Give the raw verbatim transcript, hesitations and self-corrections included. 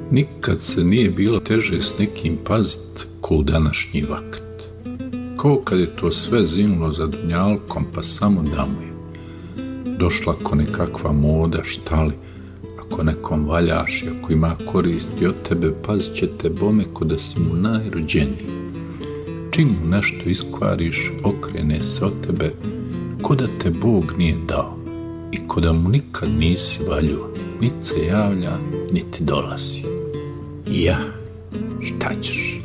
Nikad se nije bilo teže s nekim pazit ko u današnji vakt. Ko kad je to sve zinulo za dunjalkom, pa samo da mu je došla ko nekakva moda, šta li, ako nekom valjaš i ako ima koristi od tebe, pazit će te bome ko da si mu najrođeniji. Čim mu nešto iskvariš, okrene se od tebe ko da te Bog nije dao i ko da mu nikad nisi valjuo, niti se javlja, niti dolazi. Ja, šta ćeš?